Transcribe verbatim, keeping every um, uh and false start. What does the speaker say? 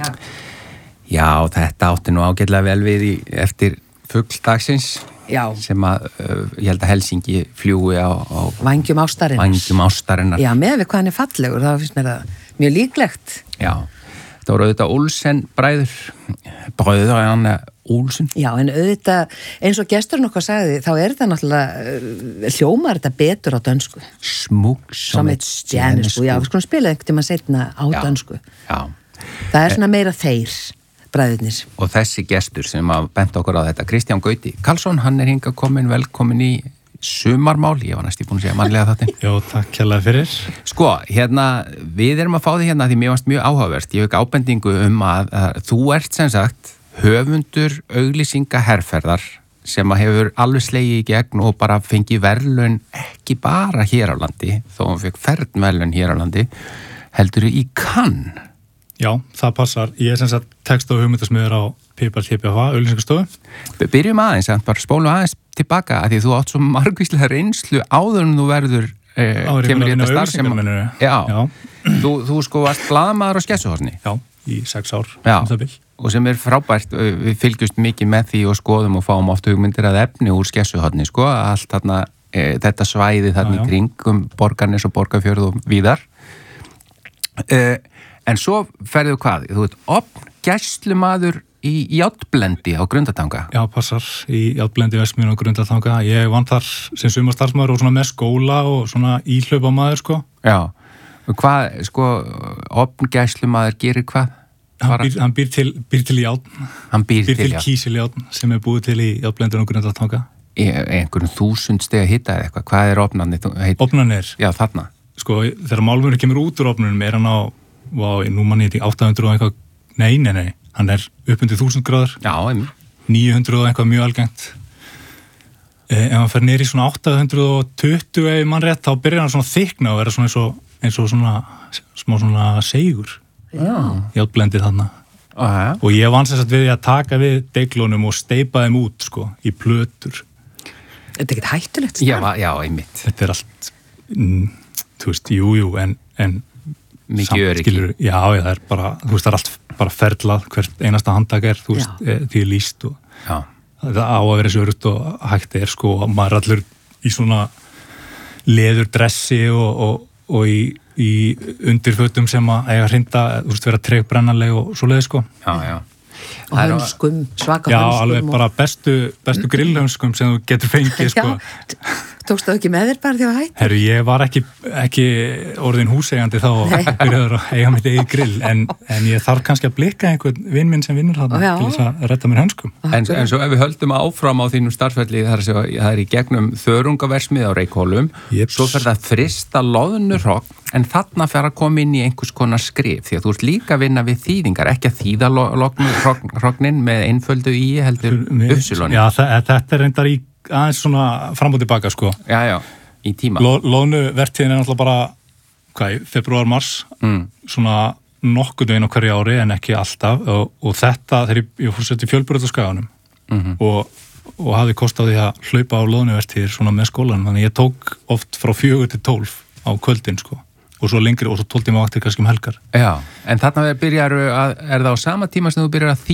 Já. Já, þetta átti nú ágætlega vel við í, eftir fugldagsins Já. sem að, uh, ég held að Helsingi fljúi á, á Vængjum ástarinnar. Vængjum ástarinnar. Já, með við hvað hann er fallegur, þá finnst mér það mjög líklegt. Já, þetta voru auðvitað Olsen bræður, bræður hann Olsen. Já, en auðvitað, eins og gesturinn okkar sagði, þá er þetta náttúrulega, uh, hljómar þetta betur á dönsku. Smug som et stjernesku. Já, við skulum spila einhvern tíma seinna á Já. dönsku. Já. Það er svona meira þeir, bræðurnir. Og þessi gestur sem að bent okkur á þetta, Kristján Gauti Karlsson, hann er hingað komin, velkomin í sumarmál, ég var næst í búin að segja mannlega þetta. Jó, takk hérlega fyrir. Sko, hérna, við erum að fá því hérna því mér varst mjög áhugavert. Ég hef ekki ábendingu um að, að þú ert sem sagt höfundur auglýsingaherferðar sem að hefur alveg slegið í gegn og bara fengið verðlaun ekki bara hér á landi, þó hann fekk fernverðlaun hér á landi, heldur í Cannes. Já, það passar. Ég er sem sagt text- og hugmyndasmiður á Pipar T P H, auglýsingastofu. Byrjum aðeins, að bara spólum aðeins tilbaka að því þú átt svo margvíslega reynslu áður en þú verður eh, kemur í þetta starf sem já, Já. Þú, þú sko varst blaðamaður á Skessuhorni. Já, í sex ár. Já, um það bil. og sem er frábært, við fylgjumst mikið með því og skoðum og fáum oft hugmyndir að efni úr Skessuhorni, sko, allt þarna e, þetta svæði þarna í kringum Borgarnes og Borgarfjörð og víðar. E, en svo ferðu hvað? Þú veit, opngæslumaður í járnblendi á Grundartanga. Já, passar í járnblendi Vestmýrin á Grundartanga. Ég vann þar sem sumarstarfsmaður og svona með skóla og svona íhlaupamaður, sko. Já, og hvað, sko, opngæslumaður gerir hvað? Hann býr, hann býr til, býr til járn. Hann býr, býr til, til kísiljárn sem er búið til í járnblendinu á Grundartanga. Í einhverjum þúsund steg að hitta eða eitthvað. Hvað er opnarnir? Opnarnir? Já, þarna. Sko, þegar málmurinn kemur út úr opnunum er hann á, á nú manni þetta átta hundruð og eitthvað, nei, nei, nei, hann er upp undir þúsund gráður. Já, einmitt. níu hundruð og eitthvað mjög algengt. Eh, ef hann fer niður í svona átta hundruð og tuttugu ef mann rétt, þá byrjar hann svona að þykna og vera svona eins og, eins og svona, smá svona seigur. Já. Járnblendið þarna. Aha. Og ég vann sem sagt við að taka við deiglunum og steypa þeim út, sko, í plötur. Þetta er ekkert hættulegt Já, starf. já, einmitt. Þetta er allt, mm, þú veist, jú, jú, en, en mikið öryggi. skilur, já, já, það er bara, þú veist, það er allt bara ferlað, hvert einasta handtak er, þú veist, e, því er lýst og Já. það á að vera svo örugt og hægt er, sko, og maður er allur í svona leðurdressi og, og, og í, í undirfötum sem að eiga að hrinda, þú veist, vera tregbrennanleg og svoleiði, sko. Já, já. Og hönskum, svaka Já, hönskum. alveg bara bestu, bestu grillhönskum sem þú getur fengið, sko. Já, tókstu það ekki með þér bara því að hætti? Herru, ég var ekki, ekki orðin húseigandi þá og byrjaður að eiga mitt eigið grill, en, en ég þarf kannski að blikka einhvern vinn minn sem vinnur þarna Já. til þess að redda mér hönskum. En, en svo ef við höldum áfram á þínum starfsfelli, það er, svo, það er í gegnum þörungaversmið á Reykhólum, Jeps. svo fer það að frista loðnurhogn, en þarna fer að koma inn í einhvers konar skrif, því að þú ert líka að vinna við þýðingar, ekki að þýða loðnurhognin með einföldu í heldur uppsiloni. Já, það, þetta er reyndar í aðeins svona fram og tilbaka, sko. Já, já, í tíma. Lo, loðnuvertíðin er náttúrulega bara, hvað, februar, mars, mm. svona nokkuð veginn á hverju ári en ekki alltaf og, og þetta, þegar ég, ég fór sett í fjölbrautaskaganum mm-hmm. og, og hafði kost á því að hlaupa á loðnuvertíðir svona með skólanum, þannig ég tók oft frá fjögur til tólf á kvöldin, sko. Og svo lengri, og svo tólf tíma vaktir kannski um helgar. Já, en þarna byrjar að, er það á sama tíma sem þú byrjar að þýða?